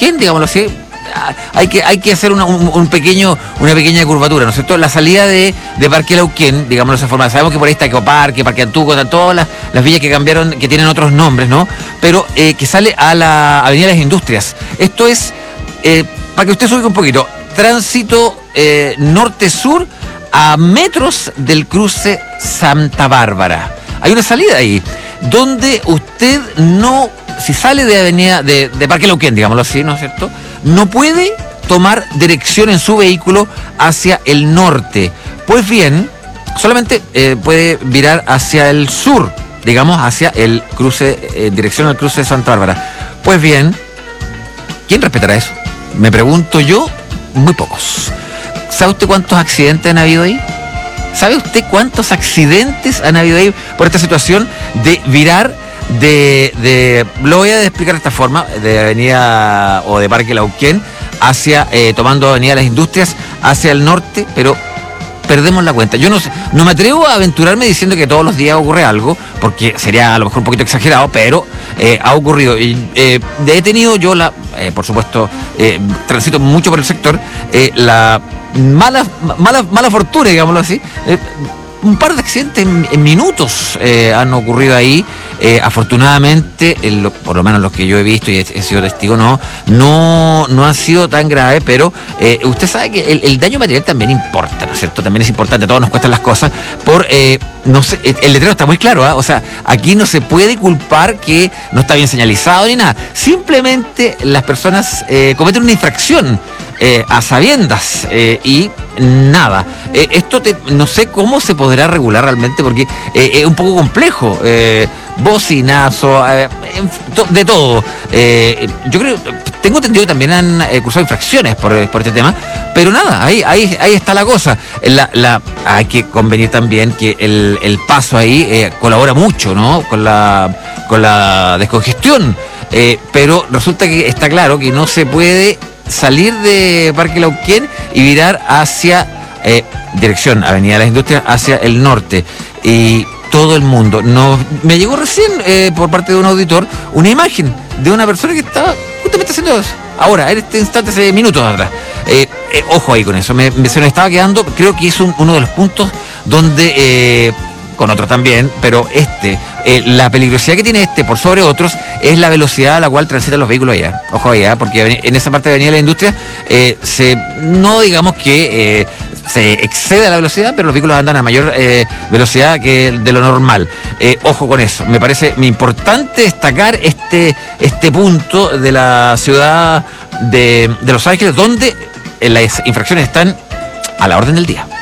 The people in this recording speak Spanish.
Neuquén, digámoslo así. Hay que hacer una pequeña curvatura, ¿no es cierto? La salida de Parque Neuquén, digámoslo de esa forma, sabemos que por ahí está Ecoparque, Parque Antuco, están todas las villas que cambiaron, que tienen otros nombres, ¿no? Pero que sale a la Avenida de las Industrias. Esto es, para que usted se ubique un poquito, tránsito norte-sur a metros del cruce Santa Bárbara. Hay una salida ahí, donde usted no, si sale de Avenida de Parque Neuquén, digámoslo así, ¿no es cierto?, no puede tomar dirección en su vehículo hacia el norte. Pues bien, solamente puede virar hacia el sur, digamos, hacia el cruce, dirección al cruce de Santa Bárbara. Pues bien, ¿quién respetará eso? Me pregunto yo, muy pocos. ¿Sabe usted cuántos accidentes han habido ahí? ¿Sabe usted cuántos accidentes han habido ahí por esta situación de virar lo voy a explicar de esta forma, de Avenida o de Parque Neuquén hacia, tomando Avenida Las Industrias hacia el norte, pero perdemos la cuenta. Yo no me atrevo a aventurarme diciendo que todos los días ocurre algo, porque sería a lo mejor un poquito exagerado, pero ha ocurrido. Y he tenido yo por supuesto, transito mucho por el sector, la mala fortuna, digámoslo así. Un par de accidentes en minutos han ocurrido ahí. Afortunadamente, por lo menos los que yo he visto y he sido testigo, no han sido tan graves, pero usted sabe que el daño material también importa, ¿no es cierto? También es importante, a todos nos cuestan las cosas. No sé, el letrero está muy claro, ¿eh? O sea, aquí no se puede culpar que no está bien señalizado ni nada. Simplemente las personas cometen una infracción a sabiendas y nada. Esto no sé cómo se podrá regular realmente, porque es un poco complejo. Bocinazo, de todo. Yo creo, tengo entendido que también han cursado infracciones por este tema, pero nada, ahí está la cosa. Hay que convenir también que el paso ahí colabora mucho, ¿no?, con la descongestión, pero resulta que está claro que no se puede salir de Parque Neuquén y virar hacia dirección Avenida de las Industrias hacia el norte. Y todo el mundo. Me llegó recién por parte de un auditor una imagen de una persona que estaba justamente haciendo eso. Ahora, en este instante, hace minutos atrás. Ojo ahí con eso. Se me estaba quedando, creo que es uno de los puntos donde, con otros también, pero la peligrosidad que tiene por sobre otros es la velocidad a la cual transitan los vehículos allá. Ojo allá, porque en esa parte de Avenida de la Industria no digamos que se excede la velocidad, pero los vehículos andan a mayor velocidad que de lo normal. Ojo con eso. Me parece importante destacar este punto de la ciudad de Los Ángeles, donde las infracciones están a la orden del día.